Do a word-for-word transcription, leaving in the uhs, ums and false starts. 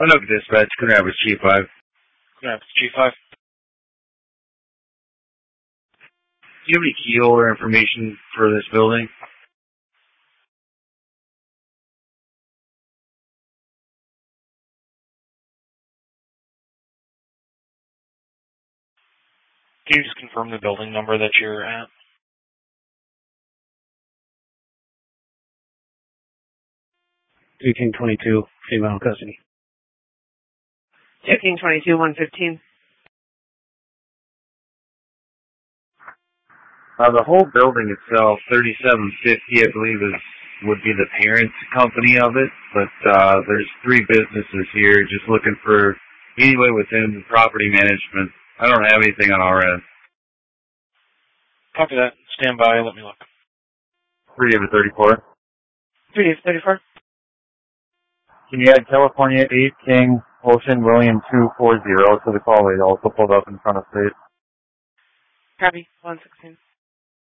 Oh, no, dispatch. Could I have a G five? Could I have G five? Do you have any key holder information for this building? Can you just confirm the building number that you're at? eighteen twenty-two, female custody. eighteen twenty-two, one fifteen. Uh, the whole building itself, thirty-seven fifty, I believe, is would be the parent company of it. But uh, there's three businesses here just looking for anyway within property management. I don't have anything on our end. Copy that. Stand by. Let me look. three of thirty-four. three of thirty-four. Can you add California eight King Ocean William two four zero to the call? It also pulled up in front of state. Copy. one sixteen.